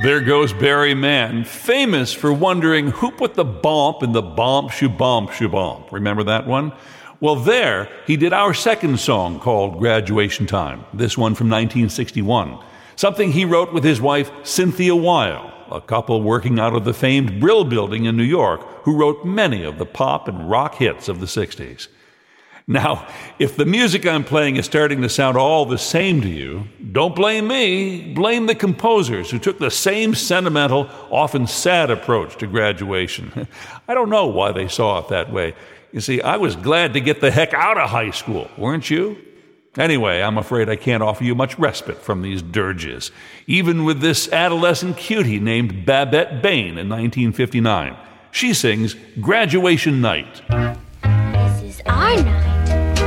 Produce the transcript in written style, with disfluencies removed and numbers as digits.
There goes Barry Mann, famous for wondering who put the bomp in the bomp shubomp shubomp. Remember that one? Well, there, he did our second song called Graduation Time, this one from 1961, something he wrote with his wife Cynthia Weil, a couple working out of the famed Brill Building in New York, who wrote many of the pop and rock hits of the 60s. Now, if the music I'm playing is starting to sound all the same to you, don't blame me. Blame the composers who took the same sentimental, often sad approach to graduation. I don't know why they saw it that way. You see, I was glad to get the heck out of high school, weren't you? Anyway, I'm afraid I can't offer you much respite from these dirges, even with this adolescent cutie named Babette Bain in 1959. She sings Graduation Night.